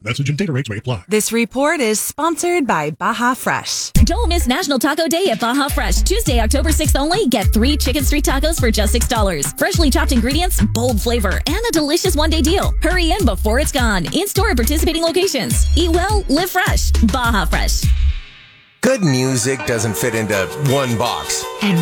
Message and data rates may apply. This report is sponsored by Baja Fresh. Don't miss National Taco Day at Baja Fresh. Tuesday, October 6th only. Get 3 chicken street tacos for just $6. Freshly chopped ingredients, bold flavor, and a delicious one-day deal. Hurry in before it's gone. In-store at participating locations. Eat well, live fresh. Baja Fresh. Good music doesn't fit into one box. And